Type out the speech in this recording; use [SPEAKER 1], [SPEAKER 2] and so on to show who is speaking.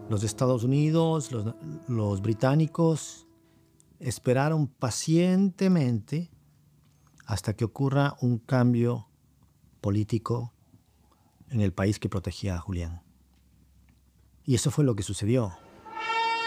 [SPEAKER 1] Los Estados Unidos, los británicos esperaron pacientemente hasta que ocurra un cambio político en el país que protegía a Julián. Y eso fue lo que sucedió.